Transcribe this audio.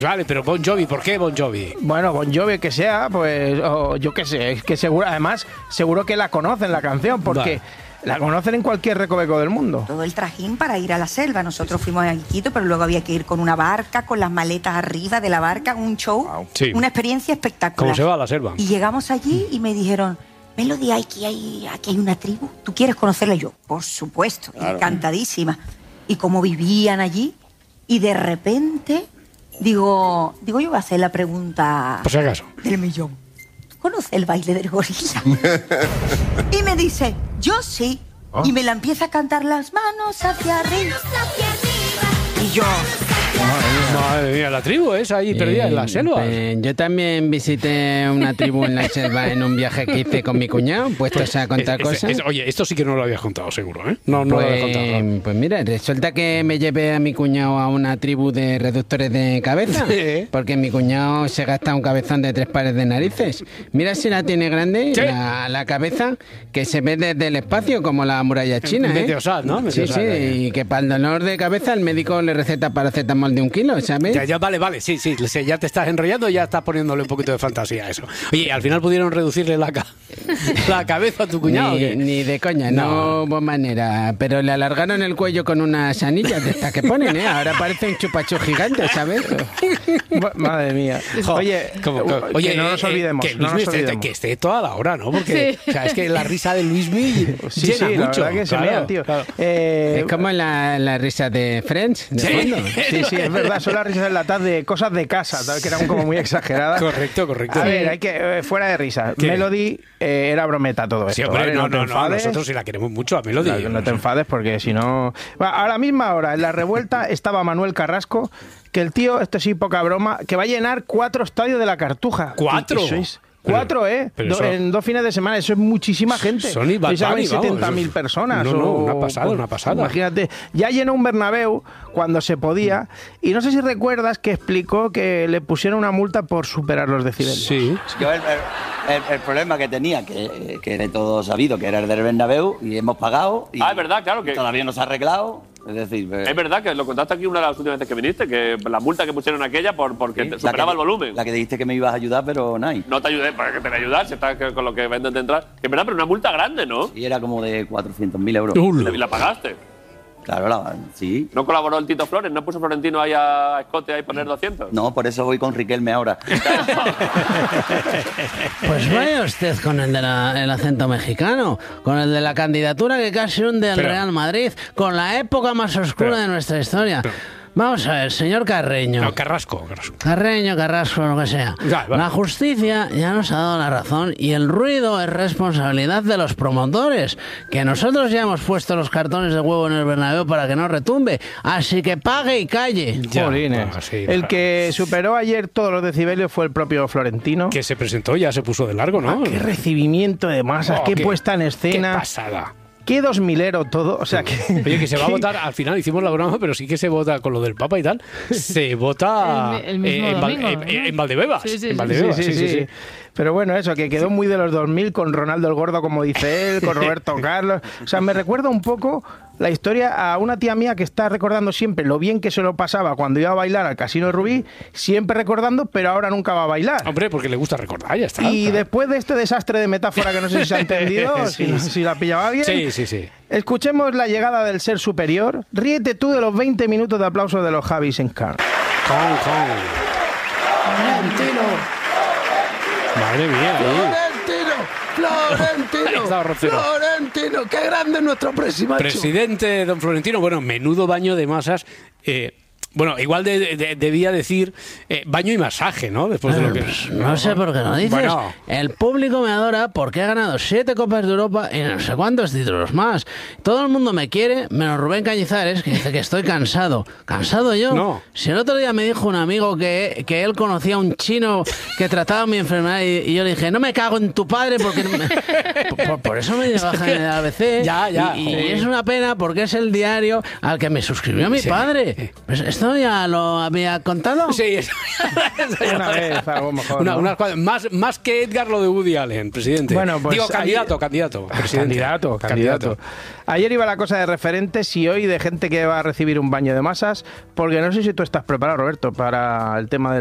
Vale, pero Bon Jovi, ¿por qué Bon Jovi? Bueno, Bon Jovi que sea, pues, o yo qué sé, es que seguro, además, seguro que la conocen la canción, porque la conocen en cualquier recoveco del mundo. Todo el trajín para ir a la selva. Nosotros fuimos a Iquitos, pero luego había que ir con una barca, con las maletas arriba de la barca, un show, una experiencia espectacular. ¿Cómo se va a la selva? Y llegamos allí y me dijeron, Melody, aquí hay una tribu, ¿tú quieres conocerla? Y yo, por supuesto, encantadísima. Y cómo vivían allí, y de repente, digo, yo voy a hacer la pregunta por si acaso del millón. ¿Tú conoces el baile del gorila? Y me dice, yo sí. Y me la empieza a cantar las manos hacia arriba. Y yo... Madre mía, la tribu esa ahí perdida en la selva. Yo también visité una tribu en la selva en un viaje que hice con mi cuñado, puestos a contar cosas. Oye, esto sí que no lo habías contado, seguro, ¿eh? No lo habías contado. Pues mira, resulta que me llevé a mi cuñado a una tribu de reductores de cabeza, porque mi cuñado se gasta un cabezón de 3 pares de narices. Mira si la tiene grande, la cabeza, que se ve desde el espacio como la muralla china, ¿eh? Meteosat, ¿no? Meteosat, y que para el dolor de cabeza el médico le receta paracetamol de 1 kilo, ¿sabes? Ya, vale, sí, ya te estás enrollando y ya estás poniéndole un poquito de fantasía a eso. Oye, al final pudieron reducirle la cabeza a tu cuñado. Ni de coña, no hubo manera. Pero le alargaron el cuello con unas anillas de estas que ponen, ¿eh? Ahora parece un chupachú gigante, ¿sabes? Madre mía. Oye, que no nos olvidemos. Que Luismi que esté toda la hora, ¿no? Porque o sea, es que la risa de Luismi llena mucho. La verdad que se mea, tío. Claro. Es como la risa de Friends, de fondo. Sí, es verdad, son las risas enlatadas de cosas de casa, ¿sabes? Que eran como muy exageradas. Correcto. A ver, hay que fuera de risas. Melody era brometa todo esto. Sí, hombre, ¿vale? no, enfades. nosotros sí la queremos mucho a Melody. No te enfades porque si no... Bueno, a la misma hora, en la revuelta, estaba Manuel Carrasco, que el tío, esto sí, poca broma, que va a llenar 4 estadios de la Cartuja. ¿4? 4, en 2 fines de semana, eso es muchísima gente. Son y Batani, 70.000 personas. Una pasada. Imagínate, ya llenó un Bernabéu cuando se podía, y no sé si recuerdas que explicó que le pusieron una multa por superar los decibelios. Sí. Es que el problema que tenía, que era todo sabido, que era el del Bernabéu, y hemos pagado, y es verdad, claro que todavía no se ha arreglado. Es decir, es verdad que lo contaste aquí una de las últimas veces que viniste, que la multa que pusieron aquella porque superaba el volumen. La que dijiste que me ibas a ayudar, pero no hay. No te ayudé, ¿para que te voy a ayudar? Si estás con lo que venden de entrar. Que es verdad, pero una multa grande, ¿no? Y era como de 400.000 euros. ¿Y la pagaste? Claro, sí. ¿No colaboró el Tito Flores? ¿No puso Florentino ahí a Escote ahí poner 200? No, por eso voy con Riquelme ahora. Pues vaya usted con el del acento mexicano, con el de la candidatura que casi hunde al Real Madrid, con la época más oscura de nuestra historia. Vamos a ver, señor Carreño. No, Carrasco. Carrasco, lo que sea. La justicia ya nos ha dado la razón y el ruido es responsabilidad de los promotores, que nosotros ya hemos puesto los cartones de huevo en el Bernabéu para que no retumbe. Así que pague y calle. El que superó ayer todos los decibelios fue el propio Florentino. Que se presentó, ya se puso de largo, ¿no? Qué recibimiento de masas, qué puesta en escena. Qué pasada. Qué 2000ero todo, o sea que... Oye, que se va a votar, al final hicimos la broma, pero sí que se vota con lo del Papa y tal, se vota el mismo domingo, en Valdebebas. Sí. Pero bueno, eso, que quedó muy de los 2000 con Ronaldo el Gordo, como dice él, con Roberto Carlos. O sea, me recuerda un poco la historia a una tía mía que está recordando siempre lo bien que se lo pasaba cuando iba a bailar al Casino de Rubí, siempre recordando, pero ahora nunca va a bailar. Hombre, porque le gusta recordar, ya está. Y después de este desastre de metáfora que no sé si se ha entendido, si la pillaba bien... Sí. Escuchemos la llegada del ser superior. Ríete tú de los 20 minutos de aplauso de los Javis en Cannes. Florentino. Madre mía. Florentino, qué grande es nuestro presidente, don Florentino. Bueno, menudo baño de masas. Bueno, igual debía decir baño y masaje, ¿no? Después de lo que... No sé por qué no dices. Bueno. El público me adora porque ha ganado 7 Copas de Europa y no sé cuántos títulos más. Todo el mundo me quiere, menos Rubén Cañizares, que dice que estoy cansado. ¿Cansado yo? No. Si el otro día me dijo un amigo que él conocía a un chino que trataba mi enfermedad y yo le dije, no me cago en tu padre porque... por eso me bajan en el ABC. Ya. Y es una pena porque es el diario al que me suscribió mi padre. Esto ¿Esto ya lo había contado? Sí, eso. Una vez, algo mejor. Unas más que Edgar lo de Woody Allen, presidente. Bueno, pues digo, candidato, presidente. Candidato. Ayer iba la cosa de referentes y hoy de gente que va a recibir un baño de masas, porque no sé si tú estás preparado, Roberto, para el tema del